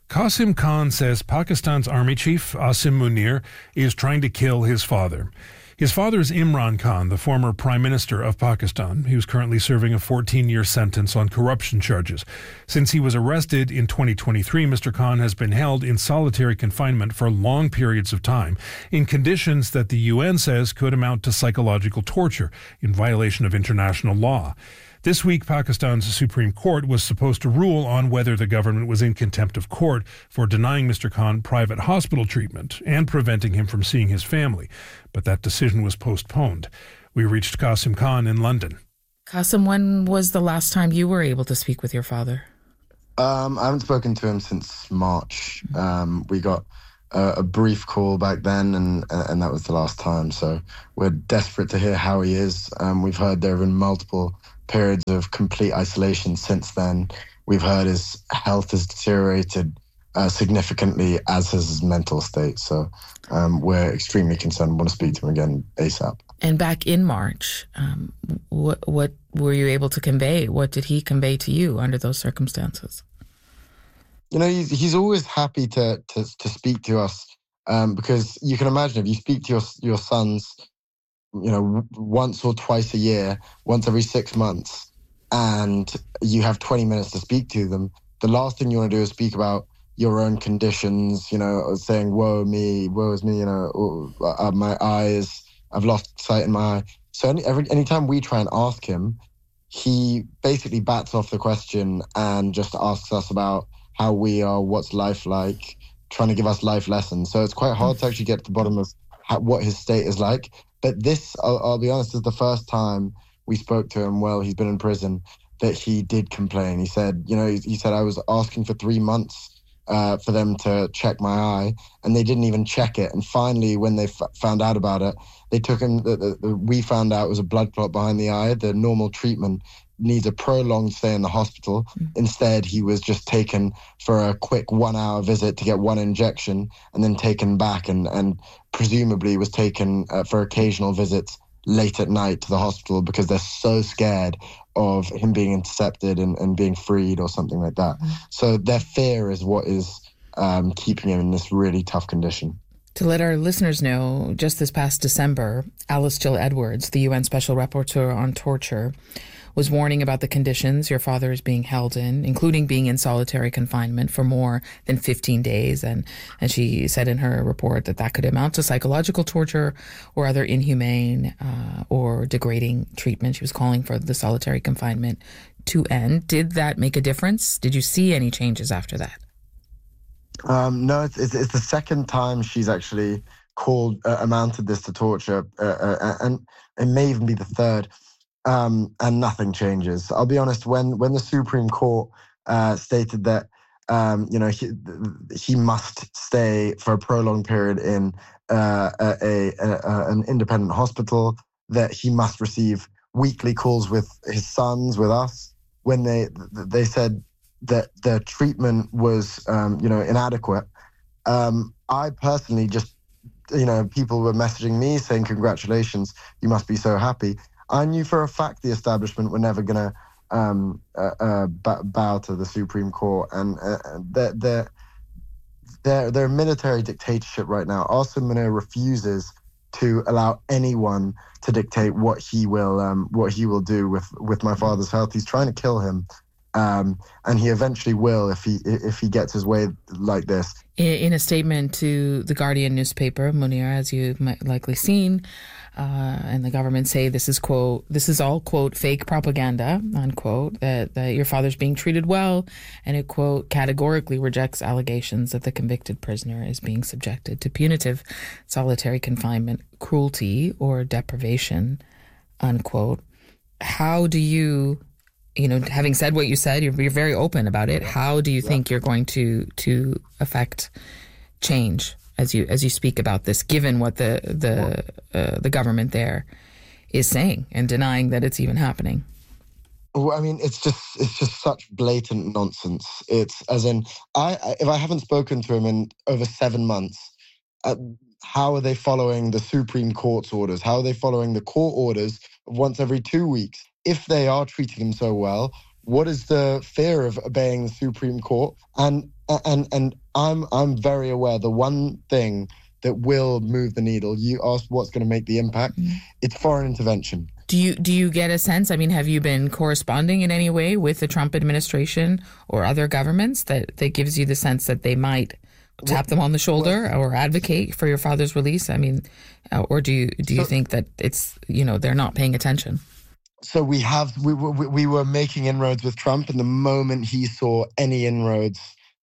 Qasim Khan says Pakistan's army chief, Asim Munir, is trying to kill his father. His father is Imran Khan, the former Prime Minister of Pakistan. He was currently serving a 14-year sentence on corruption charges. Since he was arrested in 2023, Mr. Khan has been held in solitary confinement for long periods of time in conditions that the UN says could amount to psychological torture in violation of international law. This week, Pakistan's Supreme Court was supposed to rule on whether the government was in contempt of court for denying Mr. Khan private hospital treatment and preventing him from seeing his family. But that decision was postponed. We reached Qasim Khan in London. Qasim, when was the last time you were able to speak with your father? I haven't spoken to him since March. We got a brief call back then, and that was the last time. So we're desperate to hear how he is. We've heard there have been multiple periods of complete isolation since then. We've heard his health has deteriorated significantly, as has his mental state. So we're extremely concerned. Want to speak to him again ASAP. And back in March, what were you able to convey? What did he convey to you under those circumstances? You know, he's always happy to speak to us because you can imagine if you speak to your sons, you know, once or twice a year, once every 6 months, and you have 20 minutes to speak to them, the last thing you want to do is speak about your own conditions, you know, saying, woe is me, you know, my eyes, I've lost sight in my eye. So anytime we try and ask him, he basically bats off the question and just asks us about how we are, what's life like, trying to give us life lessons. So it's quite hard to actually get to the bottom of what his state is like. But this, I'll be honest, is the first time we spoke to him while he's been in prison that he did complain. He said, you know, he said, I was asking for 3 months for them to check my eye, and they didn't even check it. And finally, when they found out about it, they took him, we found out it was a blood clot behind the eye. The normal treatment needs a prolonged stay in the hospital. Instead, he was just taken for a quick 1-hour visit to get one injection and then taken back and presumably was taken for occasional visits late at night to the hospital because they're so scared of him being intercepted and being freed or something like that. So their fear is what is keeping him in this really tough condition. To let our listeners know, just this past December, Alice Jill Edwards, the UN Special Rapporteur on Torture, was warning about the conditions your father is being held in, including being in solitary confinement for more than 15 days. And she said in her report that could amount to psychological torture or other inhumane or degrading treatment. She was calling for the solitary confinement to end. Did that make a difference? Did you see any changes after that? No, it's the second time she's actually amounted this to torture, and it may even be the third. And nothing changes. I'll be honest, when the Supreme Court stated that you know, he must stay for a prolonged period in an independent hospital, that he must receive weekly calls with his sons, with us, when they said that the treatment was you know, inadequate, I personally just, you know, people were messaging me saying, congratulations, you must be so happy. I knew for a fact the establishment were never going to bow to the Supreme Court, and they're a military dictatorship right now. Asim Munir refuses to allow anyone to dictate what he will do with my father's health. He's trying to kill him, and he eventually will if he gets his way like this. In a statement to the Guardian newspaper, Munir, as you've likely seen, and the government say this is all, quote, fake propaganda, unquote, that your father's being treated well, and it, quote, categorically rejects allegations that the convicted prisoner is being subjected to punitive solitary confinement, cruelty, or deprivation, unquote. How do you, having said what you said, you're very open about it, how do you think you're going to affect change as you speak about this, given what the government there is saying and denying that it's even happening? Well, I mean, it's just such blatant nonsense. It's as in, if I haven't spoken to him in over 7 months, how are they following the Supreme Court's orders? How are they following the court orders of once every 2 weeks? If they are treating him so well, what is the fear of obeying the Supreme Court? And and I'm very aware the one thing that will move the needle, you asked what's going to make the impact, it's foreign intervention. Do you get a sense, I mean, have you been corresponding in any way with the Trump administration or other governments that gives you the sense that they might tap them on the shoulder or advocate for your father's release? I mean, or do you think that it's, they're not paying attention? So we were making inroads with Trump, and the moment he saw any inroads,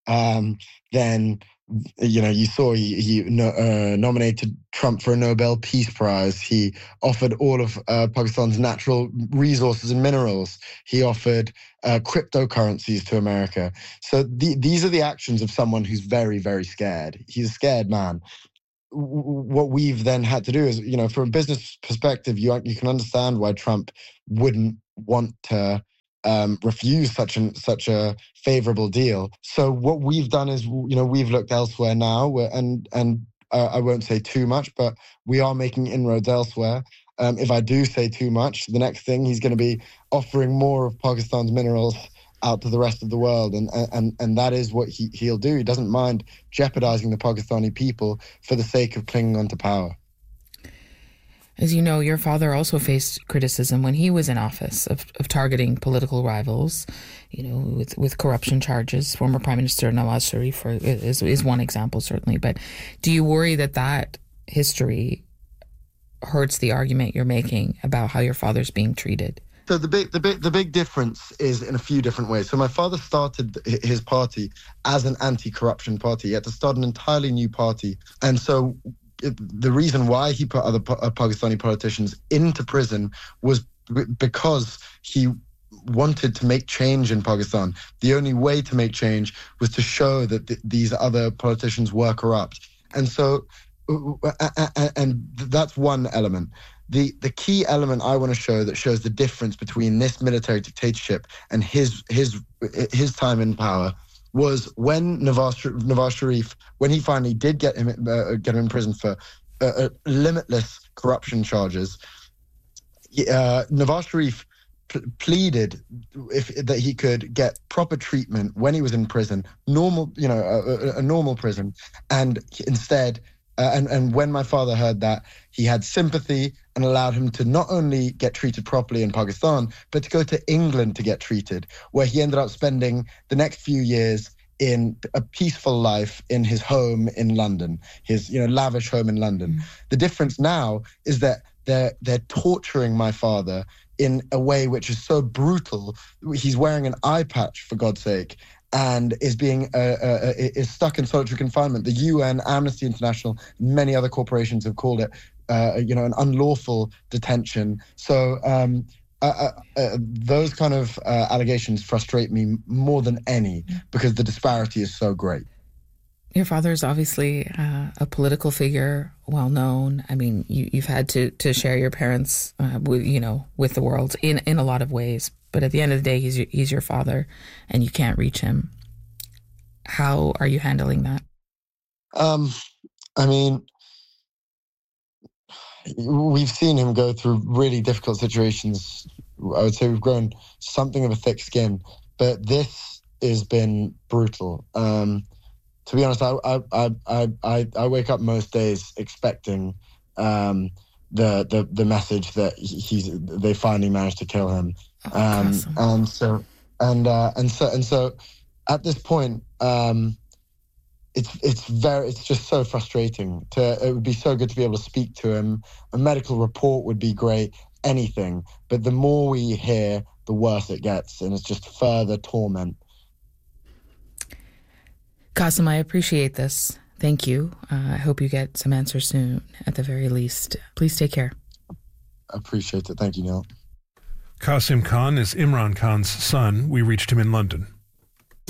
then you saw he nominated Trump for a Nobel Peace Prize. He offered all of Pakistan's natural resources and minerals. He offered cryptocurrencies to America. So these are the actions of someone who's very, very scared. He's a scared man. What we've then had to do is, from a business perspective, you can understand why Trump wouldn't want to refuse such a favorable deal. So what we've done is, we've looked elsewhere now, and I won't say too much, but we are making inroads elsewhere. If I do say too much, the next thing he's going to be offering more of Pakistan's minerals out to the rest of the world, and that is what he'll do. He doesn't mind jeopardizing the Pakistani people for the sake of clinging on to power. As you know, your father also faced criticism when he was in office of targeting political rivals, with corruption charges. Former Prime Minister Nawaz Sharif is one example, certainly. But do you worry that history hurts the argument you're making about how your father's being treated? So the big difference is in a few different ways. So my father started his party as an anti-corruption party. He had to start an entirely new party, and so the reason why he put other Pakistani politicians into prison was because he wanted to make change in Pakistan. The only way to make change was to show that these other politicians were corrupt. And so, and that's one element. The key element I want to show that shows the difference between this military dictatorship and his time in power was when Nawaz Sharif, when he finally did get him in prison for limitless corruption charges, Nawaz Sharif pleaded that he could get proper treatment when he was in prison, a normal prison, and instead, and when my father heard that, he had sympathy and allowed him to not only get treated properly in Pakistan, but to go to England to get treated, where he ended up spending the next few years in a peaceful life in his home in London, his lavish home in London. The difference now is that they're torturing my father in a way which is so brutal. He's wearing an eye patch, for God's sake, and is being is stuck in solitary confinement. The UN, Amnesty International, many other corporations have called it an unlawful detention. So those kind of allegations frustrate me more than any, because the disparity is so great. Your father is obviously a political figure, well known. I mean, you've had to share your parents with the world in a lot of ways. But at the end of the day, he's your father, and you can't reach him. How are you handling that? I mean, we've seen him go through really difficult situations. I would say we've grown something of a thick skin, but this has been brutal. To be honest, I wake up most days expecting the message that they finally managed to kill him. And so at this point, it's just so frustrating. It would be so good to be able to speak to him. A medical report would be great, anything. But the more we hear, the worse it gets, and it's just further torment. Qasim, I appreciate this. Thank you. I hope you get some answers soon, at the very least. Please take care. I appreciate it. Thank you, Neil. Qasim Khan is Imran Khan's son. We reached him in London.